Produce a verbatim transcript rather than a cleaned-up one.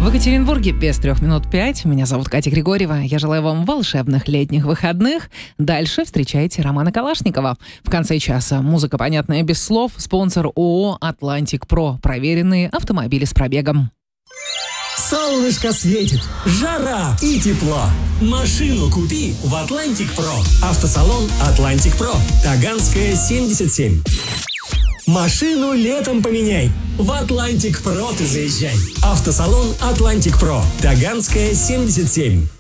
Екатеринбурге без трех минут пять. Меня зовут Катя Григорьева. Я желаю вам волшебных летних выходных. Дальше встречайте Романа Калашникова. В конце часа музыка, понятная без слов. Спонсор ООО «Атлантик Про». Проверенные автомобили с пробегом. Солнышко светит, жара и тепло. Машину купи в Атлантик Про. Автосалон Атлантик Про. Таганская, семьдесят семь. Машину летом поменяй. В Атлантик Про ты заезжай. Автосалон Атлантик Про. Таганская, семьдесят семь.